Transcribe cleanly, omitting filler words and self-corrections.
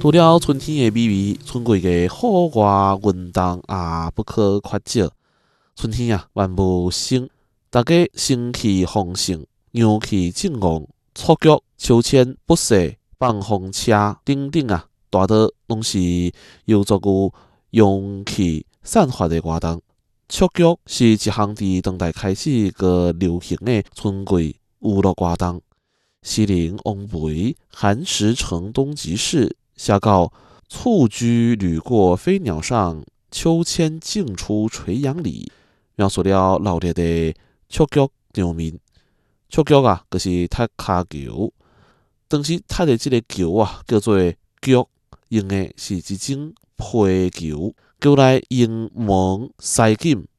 除了春天的美味，春季的户外运动也不可缺少。春天啊，万物生，大家生气丰盛，阳气正旺，触角、秋千、不设、放风车等等啊，大多拢是有足有阳气散发的活动。触角是一项自当代开始个流行的春季娱乐活动。西陵王维寒食城东极事写到蹴鞠履过飞鸟上，秋千径出垂杨里，描述了热烈的触角场面。触角啊，就是踢骹球，当时踢的这个球啊，叫做角，用的是一种皮球，球内用毛、细锦